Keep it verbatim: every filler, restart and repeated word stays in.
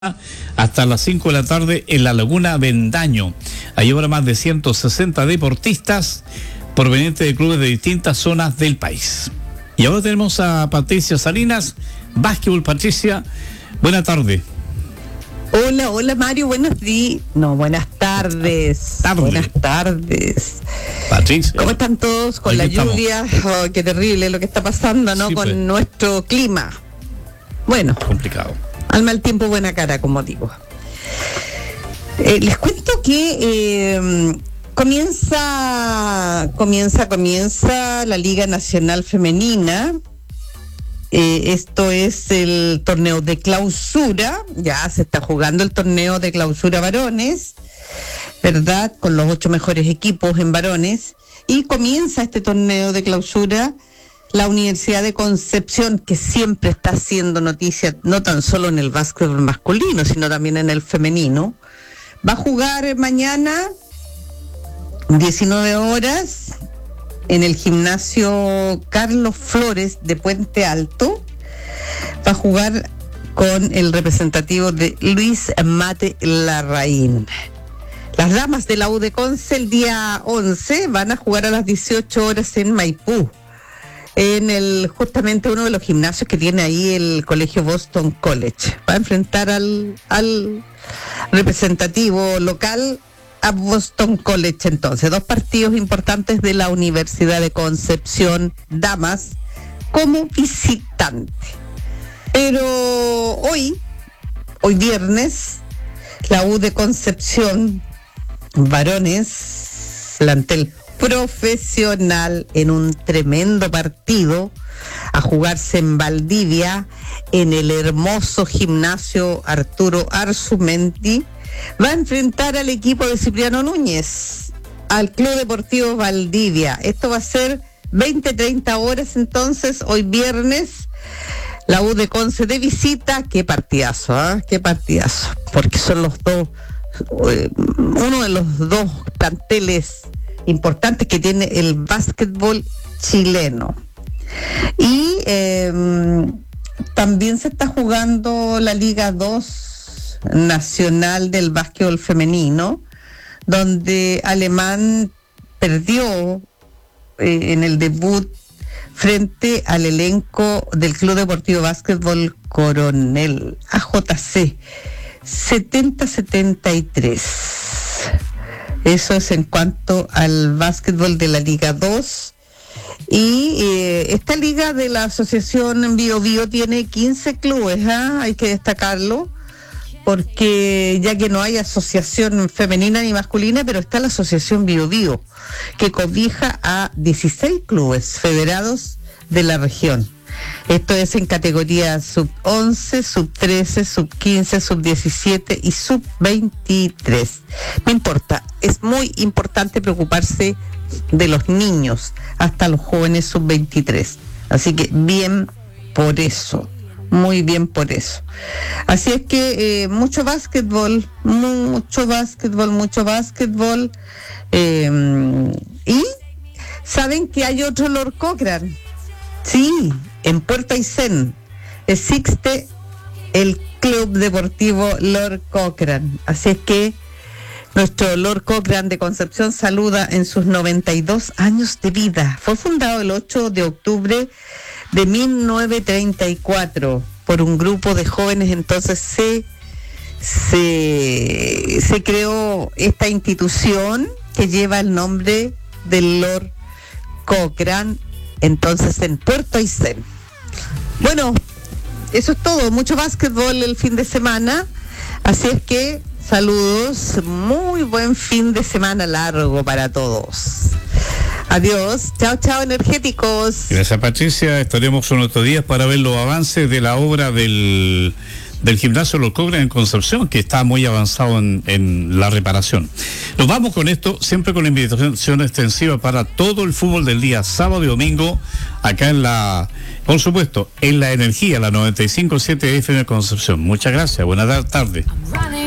hasta las cinco de la tarde en la Laguna Vendaño. Hay ahora más de ciento sesenta deportistas provenientes de clubes de distintas zonas del país. Y ahora tenemos a Patricia Salinas, básquetbol. Patricia, buena tarde. Hola, hola Mario, buenos días. No, buenas tardes. Tarde. Buenas tardes. Patricia. ¿Cómo están todos con Aquí la estamos. lluvia? Oh, qué terrible lo que está pasando, ¿no? Sí, con pues. nuestro clima. Bueno, Complicado. al mal tiempo, buena cara, como digo. Eh, les cuento que eh, comienza, comienza, comienza la Liga Nacional Femenina. Eh, esto es el torneo de clausura. Ya se está jugando el torneo de clausura varones, ¿verdad? Con los ocho mejores equipos en varones. Y comienza este torneo de clausura la Universidad de Concepción, que siempre está haciendo noticia, no tan solo en el básquetbol masculino, sino también en el femenino. Va a jugar mañana, diecinueve horas, en el gimnasio Carlos Flores de Puente Alto. Va a jugar con el representativo de Luis Mate Larraín. Las damas de la U de Conce el día once van a jugar a las dieciocho horas en Maipú, en el justamente uno de los gimnasios que tiene ahí el colegio Boston College. Va a enfrentar al, al representativo local, a Boston College. Entonces, dos partidos importantes de la Universidad de Concepción, damas como visitante. Pero hoy, hoy viernes, la U de Concepción, varones, plantel profesional, en un tremendo partido a jugarse en Valdivia, en el hermoso gimnasio Arturo Arzumendi, va a enfrentar al equipo de Cipriano Núñez, al Club Deportivo Valdivia. Esto va a ser veinte treinta horas, entonces, hoy viernes, la U de Conce de visita. Qué partidazo, ¿eh? Qué partidazo, porque son los dos, eh, uno de los dos planteles importantes que tiene el básquetbol chileno. Y eh, también se está jugando la Liga dos Nacional del Básquetbol Femenino, donde Alemán perdió eh, en el debut frente al elenco del Club Deportivo Básquetbol Coronel, A J C, setenta a setenta y tres. Eso es en cuanto al básquetbol de la Liga dos. Y eh, esta liga de la Asociación Bio Bio tiene quince clubes, ¿eh? Hay que destacarlo, porque ya que no hay asociación femenina ni masculina, pero está la Asociación Bio Bio, que cobija a dieciséis clubes federados de la región. Esto es en categoría sub once, sub trece, sub quince, sub diecisiete y sub veintitrés. No importa, es muy importante preocuparse de los niños hasta los jóvenes sub veintitrés. Así que bien por eso, muy bien por eso. Así es que eh, mucho básquetbol, mucho básquetbol, mucho básquetbol. Eh, y saben que hay otro Lord Cochrane. Sí, en Puerto Aysén existe el Club Deportivo Lord Cochrane. Así es que nuestro Lord Cochrane de Concepción saluda en sus noventa y dos años de vida. Fue fundado el ocho de octubre de mil novecientos treinta y cuatro por un grupo de jóvenes. Entonces se, se, se creó esta institución que lleva el nombre del Lord Cochrane, entonces en Puerto Aysén. Bueno, eso es todo, mucho básquetbol el fin de semana, así es que saludos, muy buen fin de semana largo para todos. Adiós, chao, chao, energéticos. Gracias, Patricia. Estaremos unos otros días para ver los avances de la obra del, del gimnasio Lord Cochrane en Concepción, que está muy avanzado en, en la reparación. Nos vamos con esto, siempre con la invitación extensiva para todo el fútbol del día sábado y domingo, acá en la, por supuesto, en la energía, la noventa y cinco punto siete F M Concepción. Muchas gracias, buenas tardes.